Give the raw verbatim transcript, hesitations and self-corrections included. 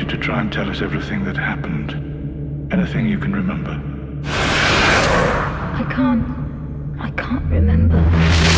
you to try and tell us everything that happened. Anything you can remember. I can't. I can't remember.